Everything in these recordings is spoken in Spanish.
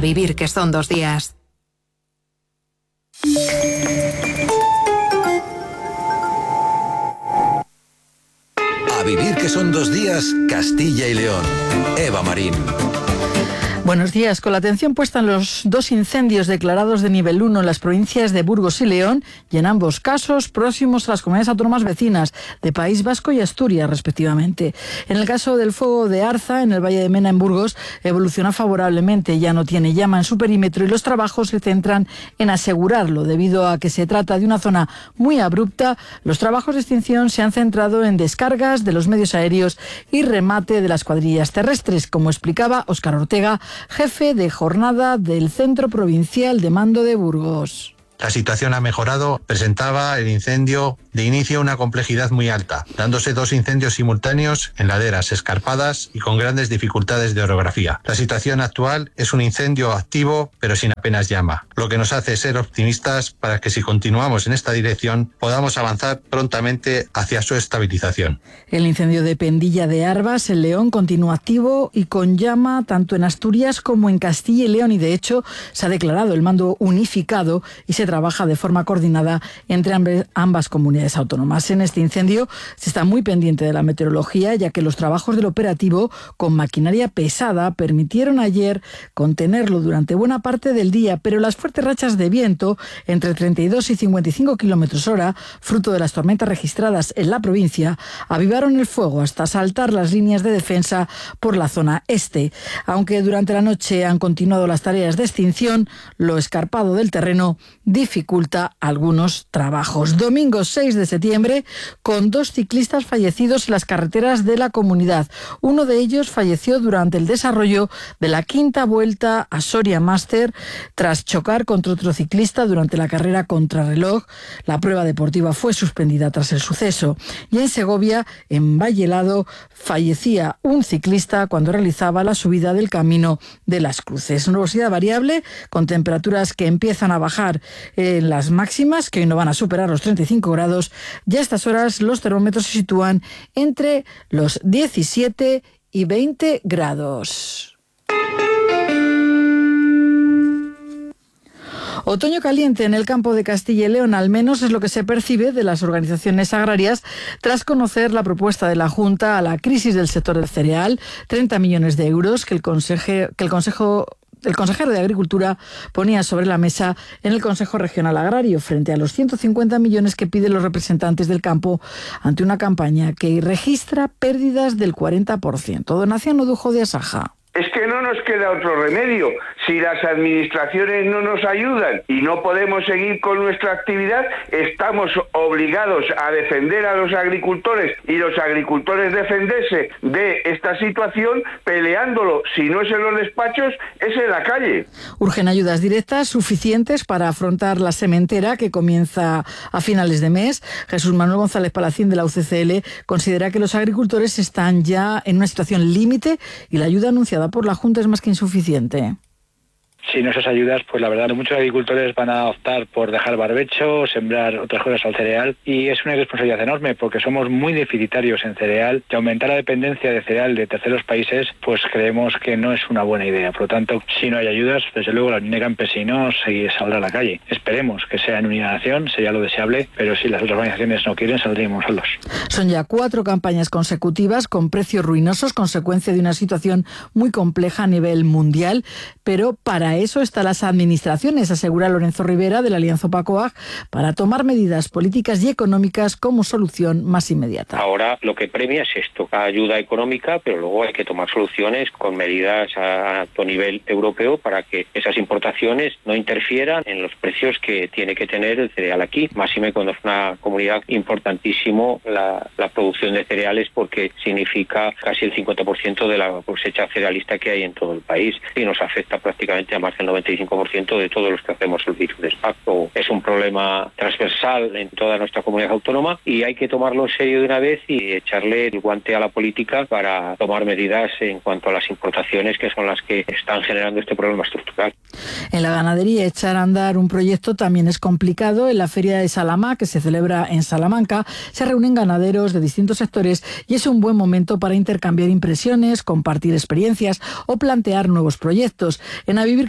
vivir que son 2 días. A vivir que son 2 días, Castilla y León. Eva Marín. Buenos días. Con la atención puesta en los 2 incendios declarados de nivel 1 en las provincias de Burgos y León, y en ambos casos próximos a las comunidades autónomas vecinas de País Vasco y Asturias, respectivamente. En el caso del fuego de Arza, en el Valle de Mena, en Burgos, evoluciona favorablemente. Ya no tiene llama en su perímetro y los trabajos se centran en asegurarlo. Debido a que se trata de una zona muy abrupta, los trabajos de extinción se han centrado en descargas de los medios aéreos y remate de las cuadrillas terrestres, como explicaba Óscar Ortega, jefe de jornada del Centro Provincial de Mando de Burgos. La situación ha mejorado, presentaba el incendio de inicio una complejidad muy alta, dándose 2 incendios simultáneos en laderas escarpadas y con grandes dificultades de orografía. La situación actual es un incendio activo, pero sin apenas llama, lo que nos hace ser optimistas para que si continuamos en esta dirección podamos avanzar prontamente hacia su estabilización. El incendio de Pendilla de Arvas, en León, continúa activo y con llama tanto en Asturias como en Castilla y León, y de hecho se ha declarado el mando unificado y se trabaja de forma coordinada entre ambas comunidades autónomas. En este incendio se está muy pendiente de la meteorología, ya que los trabajos del operativo con maquinaria pesada permitieron ayer contenerlo durante buena parte del día, pero las fuertes rachas de viento entre 32 y 55 km/h, fruto de las tormentas registradas en la provincia, avivaron el fuego hasta saltar las líneas de defensa por la zona este. Aunque durante la noche han continuado las tareas de extinción, lo escarpado del terreno dificulta algunos trabajos. Domingo 6 de septiembre, con 2 ciclistas fallecidos en las carreteras de la comunidad. Uno de ellos falleció durante el desarrollo de la 5ª vuelta a Soria Master tras chocar contra otro ciclista durante la carrera contrarreloj. La prueba deportiva fue suspendida tras el suceso. Y en Segovia, en Vallelado, fallecía un ciclista cuando realizaba la subida del Camino de las Cruces. Nubosidad variable, con temperaturas que empiezan a bajar en las máximas, que hoy no van a superar los 35 grados. Ya a estas horas los termómetros se sitúan entre los 17 y 20 grados. Otoño caliente en el campo de Castilla y León, al menos es lo que se percibe de las organizaciones agrarias tras conocer la propuesta de la Junta a la crisis del sector del cereal, 30 millones de euros que el consejero de Agricultura ponía sobre la mesa en el Consejo Regional Agrario, frente a los 150 millones que piden los representantes del campo ante una campaña que registra pérdidas del 40%. Donación Odujo de Asaja. Es que no nos queda otro remedio. Si las administraciones no nos ayudan y no podemos seguir con nuestra actividad, estamos obligados a defender a los agricultores y los agricultores defenderse de esta situación peleándolo. Si no es en los despachos, es en la calle. Urgen ayudas directas suficientes para afrontar la sementera que comienza a finales de mes. Jesús Manuel González Palacín, de la UCCL, considera que los agricultores están ya en una situación límite y la ayuda anunciada por la Junta es más que insuficiente. Sin esas ayudas, pues la verdad, muchos agricultores van a optar por dejar barbecho, sembrar otras cosas al cereal, y es una responsabilidad enorme porque somos muy deficitarios en cereal, y aumentar la dependencia de cereal de terceros países, pues creemos que no es una buena idea. Por lo tanto, si no hay ayudas, desde luego la Unión de Campesinos saldrá a la calle. Esperemos que sea en unidad de acción, sería lo deseable, pero si las otras organizaciones no quieren, saldríamos solos. Son ya 4 campañas consecutivas con precios ruinosos, consecuencia de una situación muy compleja a nivel mundial, pero para eso están las administraciones, asegura Lorenzo Rivera, de la Alianza Opacoag, para tomar medidas políticas y económicas como solución más inmediata. Ahora lo que premia es esto, ayuda económica, pero luego hay que tomar soluciones con medidas a alto nivel europeo para que esas importaciones no interfieran en los precios que tiene que tener el cereal aquí. Máxime cuando es una comunidad importantísimo la producción de cereales, porque significa casi el 50% de la cosecha cerealista que hay en todo el país y nos afecta prácticamente a más del 95% de todos los que hacemos el virus de impacto. Es un problema transversal en toda nuestra comunidad autónoma y hay que tomarlo en serio de una vez y echarle el guante a la política para tomar medidas en cuanto a las importaciones, que son las que están generando este problema estructural. En la ganadería, echar a andar un proyecto también es complicado. En la Feria de Salamá, que se celebra en Salamanca, se reúnen ganaderos de distintos sectores y es un buen momento para intercambiar impresiones, compartir experiencias o plantear nuevos proyectos. En A Vivir que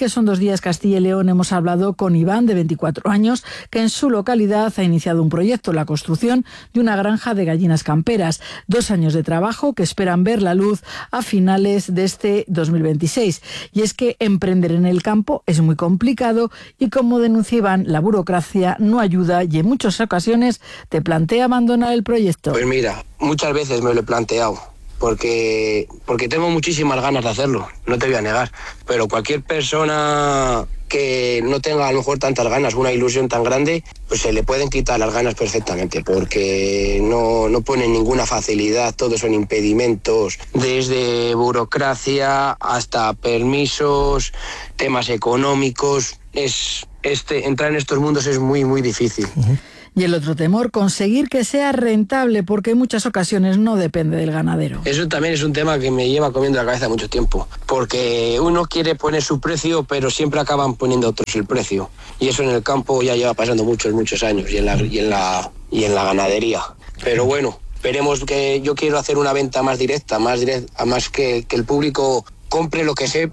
que son 2 días Castilla y León hemos hablado con Iván, de 24 años, que en su localidad ha iniciado un proyecto, la construcción de una granja de gallinas camperas. 2 años de trabajo que esperan ver la luz a finales de este 2026. Y es que emprender en el campo es muy complicado y, como denuncia Iván, la burocracia no ayuda y en muchas ocasiones te plantea abandonar el proyecto. Pues mira, muchas veces me lo he planteado. Porque tengo muchísimas ganas de hacerlo, no te voy a negar. Pero cualquier persona que no tenga a lo mejor tantas ganas, una ilusión tan grande, pues se le pueden quitar las ganas perfectamente, porque no ponen ninguna facilidad, todos son impedimentos, desde burocracia hasta permisos, temas económicos. Entrar en estos mundos es muy, muy difícil. Uh-huh. Y el otro temor, conseguir que sea rentable, porque en muchas ocasiones no depende del ganadero. Eso también es un tema que me lleva comiendo la cabeza mucho tiempo, porque uno quiere poner su precio, pero siempre acaban poniendo otros el precio. Y eso en el campo ya lleva pasando muchos años, y en la ganadería. Pero bueno, esperemos que yo quiero hacer una venta más directa, más que el público compre lo que sé,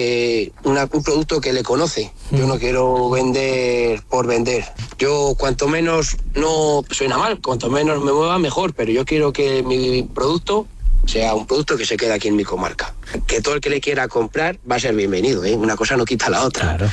un producto que le conoce. Yo no quiero vender por vender. Yo cuanto menos, no suena mal, cuanto menos me mueva mejor, pero yo quiero que mi producto sea un producto que se quede aquí en mi comarca. Que todo el que le quiera comprar va a ser bienvenido, ¿eh? Una cosa no quita la otra. Claro.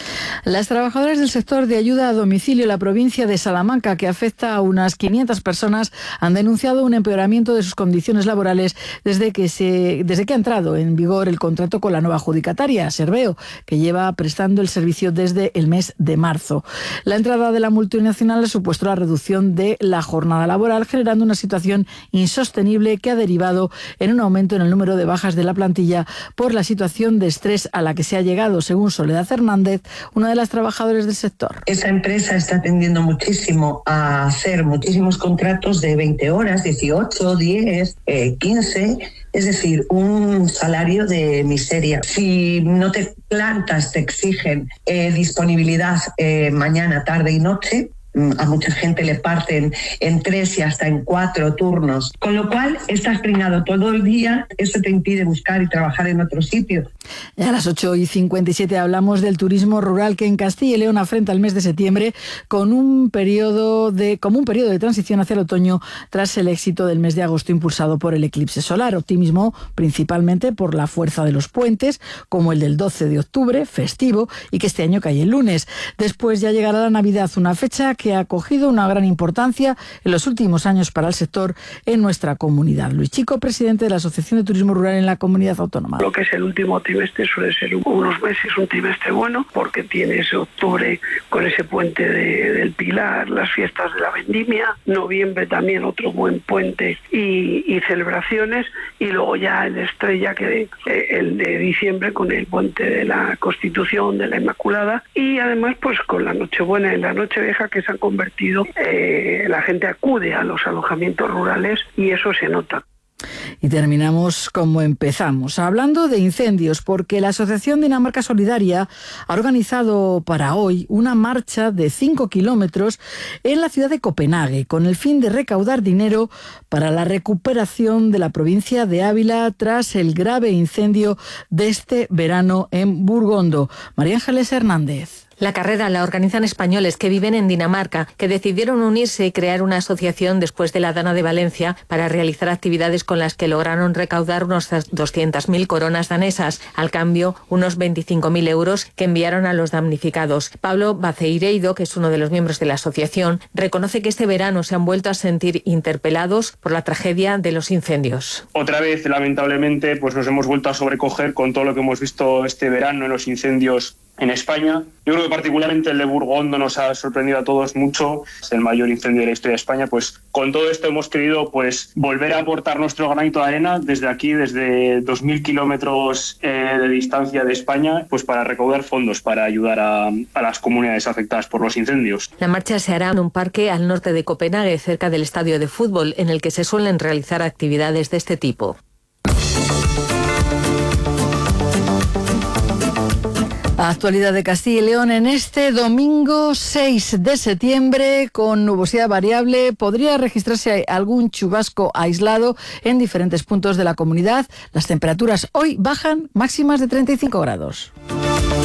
Las trabajadoras del sector de ayuda a domicilio en la provincia de Salamanca, que afecta a unas 500 personas, han denunciado un empeoramiento de sus condiciones laborales desde que ha entrado en vigor el contrato con la nueva adjudicataria, Serveo, que lleva prestando el servicio desde el mes de marzo. La entrada de la multinacional ha supuesto la reducción de la jornada laboral, generando una situación insostenible que ha derivado en un aumento en el número de bajas de la plantilla por la situación de estrés a la que se ha llegado, según Soledad Hernández, una de las trabajadoras del sector. Esa empresa está tendiendo muchísimo a hacer muchísimos contratos de 20 horas, 18, 10, 15, es decir, un salario de miseria. Si no te plantas, te exigen disponibilidad mañana, tarde y noche. A mucha gente le parten en 3 y hasta en 4 turnos, con lo cual estás pringado todo el día, eso te impide buscar y trabajar en otro sitio. A las 8:57 hablamos del turismo rural, que en Castilla y León afronta el mes de septiembre como un periodo de transición hacia el otoño tras el éxito del mes de agosto impulsado por el eclipse solar. Optimismo principalmente por la fuerza de los puentes, como el del 12 de octubre, festivo, y que este año cae el lunes. Después ya llegará la Navidad, una fecha que ha cogido una gran importancia en los últimos años para el sector en nuestra comunidad. Luis Chico, presidente de la Asociación de Turismo Rural en la Comunidad Autónoma. Lo que es el último trimestre suele ser unos meses, un trimestre bueno, porque tienes octubre con ese puente del Pilar, las fiestas de la Vendimia, noviembre también otro buen puente y celebraciones, y luego ya el estrella, que el de diciembre con el puente de la Constitución, de la Inmaculada, y además pues con la Nochebuena y la Nochevieja, que se han convertido, la gente acude a los alojamientos rurales y eso se nota. Y terminamos como empezamos, hablando de incendios, porque la Asociación Dinamarca Solidaria ha organizado para hoy una marcha de 5 kilómetros en la ciudad de Copenhague, con el fin de recaudar dinero para la recuperación de la provincia de Ávila tras el grave incendio de este verano en Burgondo. María Ángeles Hernández. La carrera la organizan españoles que viven en Dinamarca, que decidieron unirse y crear una asociación después de la Dana de Valencia para realizar actividades con las que lograron recaudar unos 200.000 coronas danesas, al cambio unos 25.000 euros que enviaron a los damnificados. Pablo Baceireido, que es uno de los miembros de la asociación, reconoce que este verano se han vuelto a sentir interpelados por la tragedia de los incendios. Otra vez, lamentablemente, pues nos hemos vuelto a sobrecoger con todo lo que hemos visto este verano en los incendios en España. Yo creo que particularmente el de Burgondo nos ha sorprendido a todos mucho. Es el mayor incendio de la historia de España. Pues con todo esto hemos querido pues volver a aportar nuestro granito de arena desde aquí, desde 2.000 kilómetros de distancia de España, pues para recaudar fondos para ayudar a las comunidades afectadas por los incendios. La marcha se hará en un parque al norte de Copenhague, cerca del estadio de fútbol, en el que se suelen realizar actividades de este tipo. Actualidad de Castilla y León en este domingo 6 de septiembre, con nubosidad variable. Podría registrarse algún chubasco aislado en diferentes puntos de la comunidad. Las temperaturas hoy bajan, máximas de 35 grados.